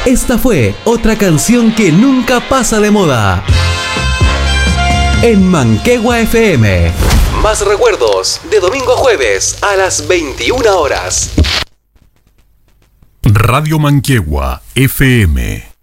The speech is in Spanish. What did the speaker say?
Esta fue otra canción que nunca pasa de moda. En Manquehue FM. Más recuerdos de domingo a jueves a las 21 horas. Radio Manquehue FM.